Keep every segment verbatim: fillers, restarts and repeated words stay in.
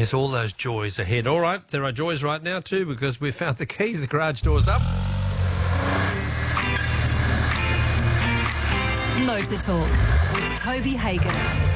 Yes, all those joys ahead. All right, there are joys right now too because we've found the keys. The garage door's up. Motor Talk with Toby Hagen.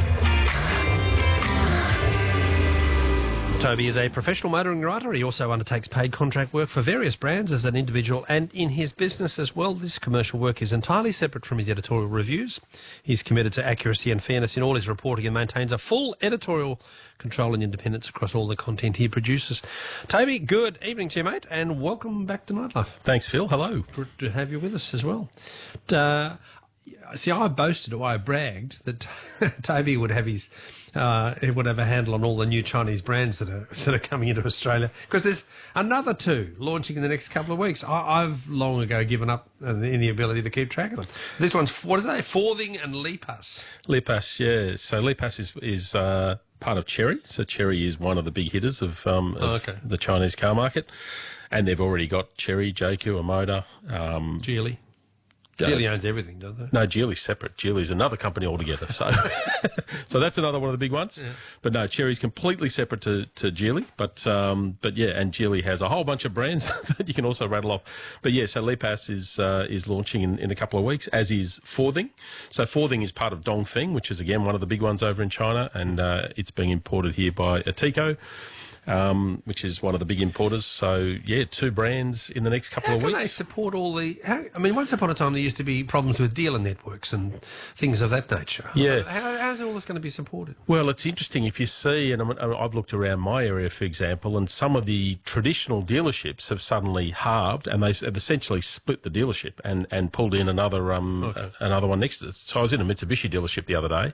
Toby is a professional motoring writer. He also undertakes paid contract work for various brands as an individual and in his business as well. This commercial work is entirely separate from his editorial reviews. He's committed to accuracy and fairness in all his reporting and maintains a full editorial control and independence across all the content he produces. Toby, good evening to you, mate, and welcome back to Nightlife. Thanks, Phil. Hello. Good to have you with us as well. Uh, see, I boasted or I bragged that Toby would have his... Uh, he would have a handle on all the new Chinese brands that are that are coming into Australia because there's another two launching in the next couple of weeks. I, I've long ago given up uh, any ability to keep track of them. This one's, what is that, Forthing and Lipas? Lipas, yeah. So Lipas is, is uh, part of Chery. So Chery is one of the big hitters of, um, of oh, okay. the Chinese car market. And they've already got Chery, J Q, Omoda. Um, Geely. Geely owns everything, don't they? No, Geely's separate. Geely's another company altogether. So so that's another one of the big ones. Yeah. But no, Chery's completely separate to, to Geely. But um, but yeah, and Geely has a whole bunch of brands that you can also rattle off. But yeah, so Lipas is uh, is launching in, in a couple of weeks, as is Forthing. So Forthing is part of Dongfeng, which is, again, one of the big ones over in China, and uh, it's being imported here by Ateco. Um, which is one of the big importers. So, yeah, two brands in the next couple how of weeks. How can they support all the... How, I mean, once upon a time there used to be problems with dealer networks and things of that nature. Yeah. How, how's all this going to be supported? Well, it's interesting if you see, and I've looked around my area, for example, and some of the traditional dealerships have suddenly halved and they've essentially split the dealership and, and pulled in another um, okay. another one next to it. So I was in a Mitsubishi dealership the other day.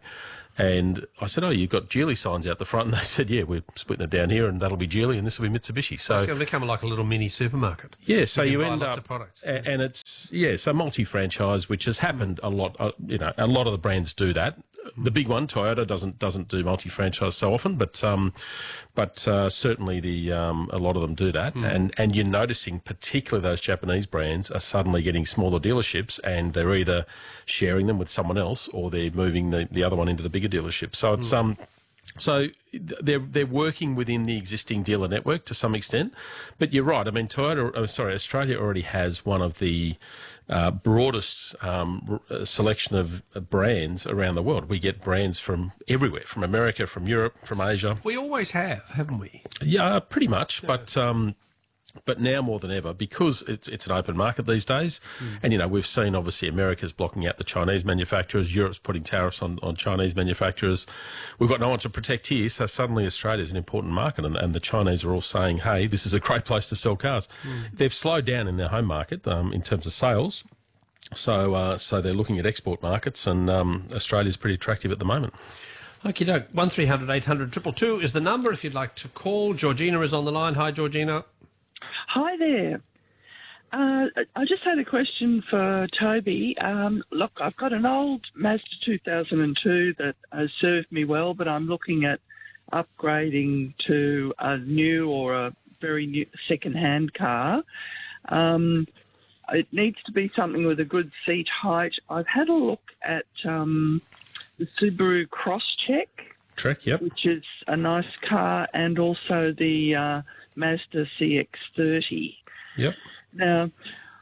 And I said, oh, you've got Geely signs out the front. And they said, yeah, we're splitting it down here and that'll be Geely and this will be Mitsubishi. So it's going to become like a little mini supermarket. Yeah, so you, you end lots up... of products. And, and it's, yeah, so multi-franchise, which has happened a lot. Uh, you know, a lot of the brands do that. The big one, Toyota, doesn't doesn't do multi-franchise so often, but um, but uh, certainly the um, a lot of them do that. Mm. And and you're noticing, particularly those Japanese brands, are suddenly getting smaller dealerships, and they're either sharing them with someone else or they're moving the, the other one into the bigger dealership. So it's mm. um. So they're they're working within the existing dealer network to some extent, but you're right. I mean, Toyota, oh, sorry, Australia already has one of the uh, broadest um, selection of brands around the world. We get brands from everywhere, from America, from Europe, from Asia. We always have, haven't we? Yeah, pretty much. Yeah. But um, but now more than ever, because it's it's an open market these days, mm. and you know we've seen obviously America's blocking out the Chinese manufacturers, Europe's putting tariffs on, on Chinese manufacturers. We've got no one to protect here, so suddenly Australia's an important market, and, and the Chinese are all saying, hey, this is a great place to sell cars. Mm. They've slowed down in their home market um, in terms of sales, so uh, so they're looking at export markets, and um, Australia's pretty attractive at the moment. Okie doke. one three hundred eight hundred two two two is the number if you'd like to call. Georgina is on the line. Hi, Georgina. Hi there. Uh, I just had a question for Toby. Um, look, I've got an old Mazda two thousand two that has served me well, but I'm looking at upgrading to a new or a very new second-hand car. Um, it needs to be something with a good seat height. I've had a look at um, the Subaru Crosstrek. Trek, yep. Which is a nice car, and also the... Uh, Mazda C X thirty. Yep. Now,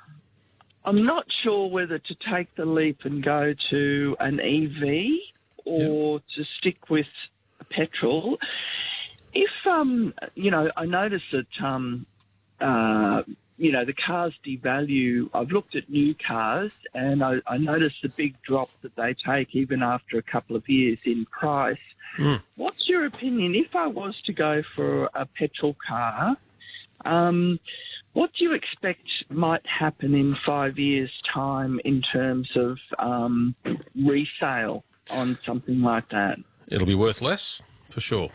I'm not sure whether to take the leap and go to an E V or yep. to stick with petrol. If, um, you know, I notice that, um, uh, you know, the cars devalue. I've looked at new cars and I, I notice the big drop that they take even after a couple of years in price. Mm. What's your opinion? If I was to go for a petrol car, um, what do you expect might happen in five years' time in terms of um, resale on something like that? It'll be worth less, for sure.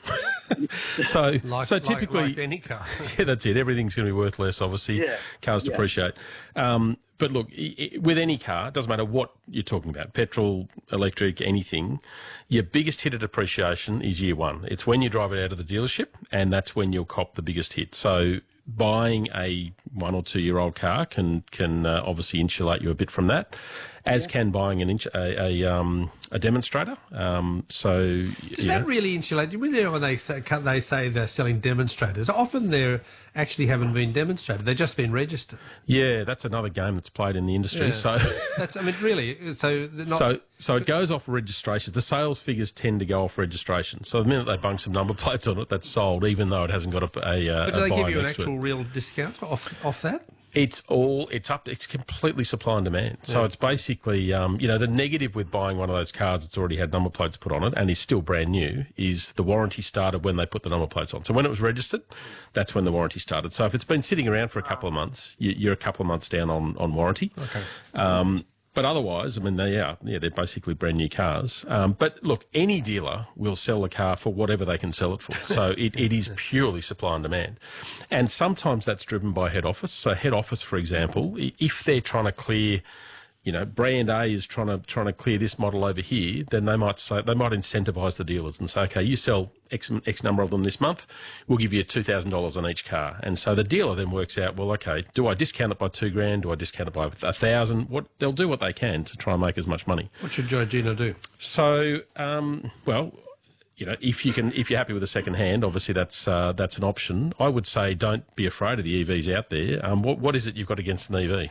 so, like, so typically, like, like any car. Yeah, that's it. Everything's going to be worth less. Obviously, yeah. cars yeah. depreciate. Um, but look, with any car, it doesn't matter what you're talking about, petrol, electric, anything, your biggest hit of depreciation is year one. It's when you drive it out of the dealership, and that's when you'll cop the biggest hit. So buying a one or two year old car can can uh, obviously insulate you a bit from that, as can buying an ins- a a, um, a demonstrator. Um, so Does yeah. that really insulate you? When they when they say, they say they're selling demonstrators, often they're actually haven't been demonstrated. They've just been registered. Yeah, that's another game that's played in the industry. Yeah. So, That's, I mean, really. So, they're not, so, so it goes off registrations. The sales figures tend to go off registration. So the minute they bung some number plates on it, that's sold, even though it hasn't got a. a, uh, but do a they buy give you an next to it. actual real discount off off that? It's all, it's up, it's completely supply and demand. So Yeah. it's basically, um, you know, the negative with buying one of those cars that's already had number plates put on it and is still brand new is the warranty started when they put the number plates on. So when it was registered, that's when the warranty started. So if it's been sitting around for a couple of months, you, you're a couple of months down on, on warranty. Okay. Um, But otherwise, I mean, they are, yeah, they're basically brand new cars. Um, but look, any dealer will sell a car for whatever they can sell it for. So it, it is purely supply and demand. And sometimes that's driven by head office. So head office, for example, i- if they're trying to clear, you know, brand A is trying to trying to clear this model over here, then they might say they might incentivise the dealers and say, okay, you sell X, X number of them this month, we'll give you two thousand dollars on each car. And so the dealer then works out, well, okay, do I discount it by two grand? Do I discount it by a thousand? What they'll do what they can to try and make as much money. What should Georgina do? So, um, well, you know, if you can, if you're happy with a second hand, obviously that's uh, that's an option. I would say don't be afraid of the E Vs out there. Um, what what is it you've got against an E V?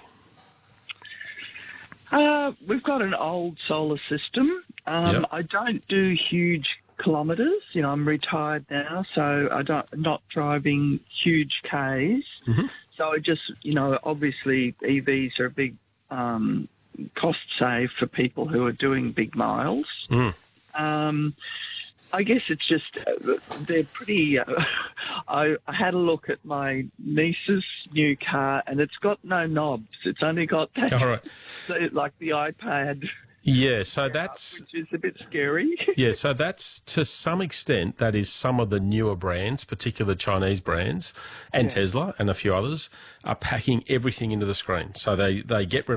Uh, we've got an old solar system. Um, Yep. I don't do huge kilometres. You know, I'm retired now, so I don't not driving huge Ks. Mm-hmm. So I just, you know, obviously E Vs are a big um, cost save for people who are doing big miles. Mm. Um, I guess it's just uh, they're pretty. Uh, I, I had a look at my niece's new car, and it's got no knobs. It's only got that, All right. like the iPad, Yeah, so that's which is a bit scary. yeah, so that's to some extent that is some of the newer brands, particular Chinese brands, and Tesla and a few others are packing everything into the screen. So they they get rid